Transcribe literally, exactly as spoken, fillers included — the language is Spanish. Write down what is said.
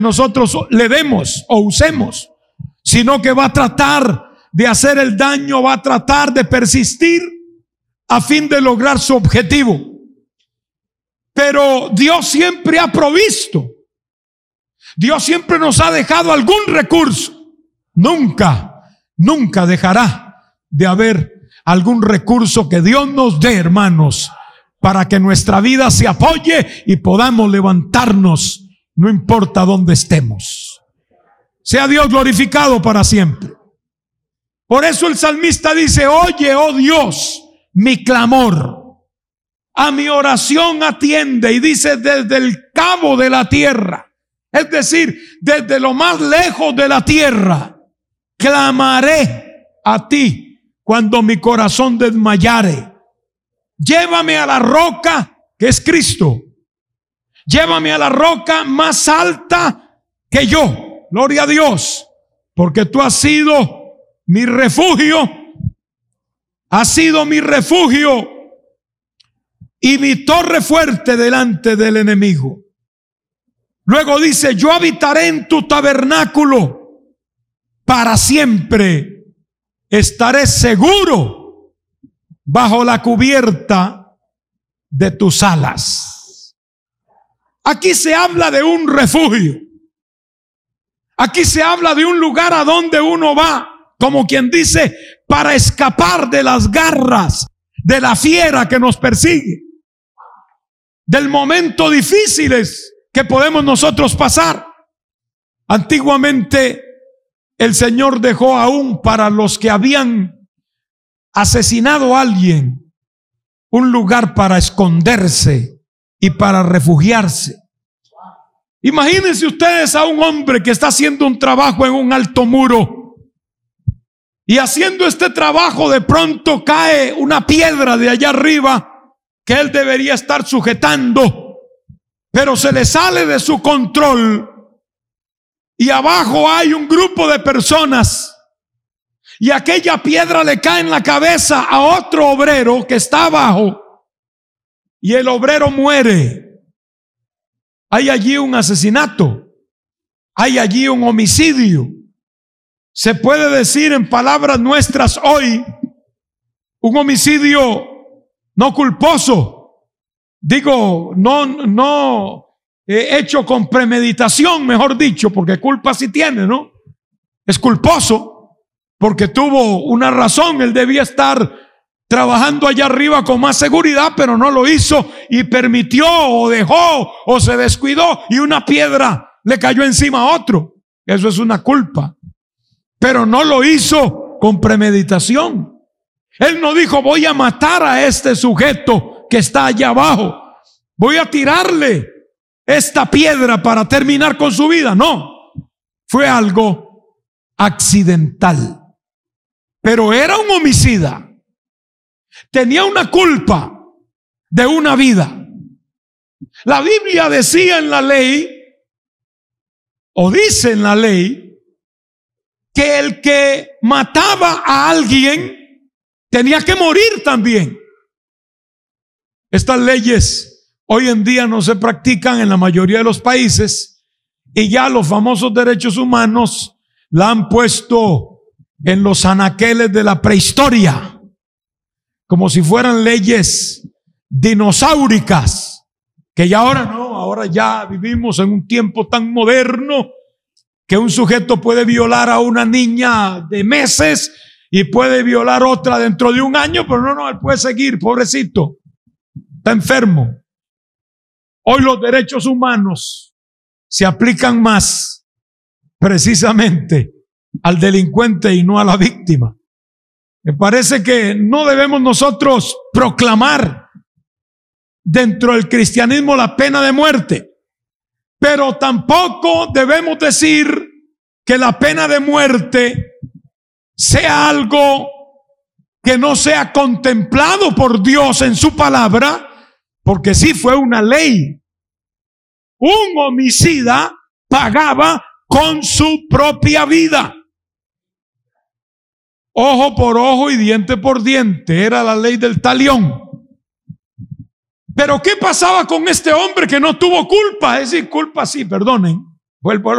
nosotros le demos o usemos, sino que va a tratar de hacer el daño, va a tratar de persistir a fin de lograr su objetivo. Pero Dios siempre ha provisto. Dios siempre nos ha dejado algún recurso. Nunca, nunca dejará de haber algún recurso que Dios nos dé, hermanos, para que nuestra vida se apoye y podamos levantarnos, no importa dónde estemos. Sea Dios glorificado para siempre. Por eso el salmista dice: oye, oh Dios, mi clamor, a mi oración atiende. Y dice: desde el cabo de la tierra, es decir, desde lo más lejos de la tierra, clamaré a ti cuando mi corazón desmayare. Llévame a la roca que es Cristo. Llévame a la roca más alta que yo. Gloria a Dios, porque tú has sido mi refugio. Has sido mi refugio y mi torre fuerte delante del enemigo. Luego dice: yo habitaré en tu tabernáculo para siempre. Estaré seguro bajo la cubierta de tus alas. Aquí se habla de un refugio. Aquí se habla de un lugar a donde uno va, como quien dice, para escapar de las garras de la fiera que nos persigue, del momento difíciles que podemos nosotros pasar. Antiguamente el Señor dejó aún para los que habían asesinado a alguien un lugar para esconderse y para refugiarse. Imagínense ustedes a un hombre que está haciendo un trabajo en un alto muro, y haciendo este trabajo de pronto cae una piedra de allá arriba que él debería estar sujetando, pero se le sale de su control y abajo hay un grupo de personas y aquella piedra le cae en la cabeza a otro obrero que está abajo y el obrero muere. Hay allí un asesinato, hay allí un homicidio. Se puede decir en palabras nuestras hoy, un homicidio no culposo. Digo, no, no eh, hecho con premeditación, mejor dicho, porque culpa sí tiene, ¿no? Es culposo porque tuvo una razón. Él debía estar trabajando allá arriba con más seguridad, pero no lo hizo y permitió o dejó o se descuidó y una piedra le cayó encima a otro. Eso es una culpa. Pero no lo hizo con premeditación. Él no dijo: voy a matar a este sujeto que está allá abajo, voy a tirarle esta piedra para terminar con su vida. No, fue algo accidental. Pero era un homicida. Tenía una culpa de una vida. La Biblia decía en la ley, o dice en la ley, que el que mataba a alguien tenía que morir también. Estas leyes hoy en día no se practican en la mayoría de los países y ya los famosos derechos humanos la han puesto en los anaqueles de la prehistoria, como si fueran leyes dinosauricas, que ya ahora no, ahora ya vivimos en un tiempo tan moderno que un sujeto puede violar a una niña de meses y puede violar otra dentro de un año, pero no, no, él puede seguir, pobrecito, está enfermo. Hoy los derechos humanos se aplican más precisamente al delincuente y no a la víctima. Me parece que no debemos nosotros proclamar dentro del cristianismo la pena de muerte, pero tampoco debemos decir que la pena de muerte sea algo que no sea contemplado por Dios en su palabra, porque sí fue una ley. Un homicida pagaba con su propia vida. Ojo por ojo y diente por diente, era la ley del talión. Pero ¿qué pasaba con este hombre que no tuvo culpa? Es decir, culpa sí, perdonen, Fue el pueblo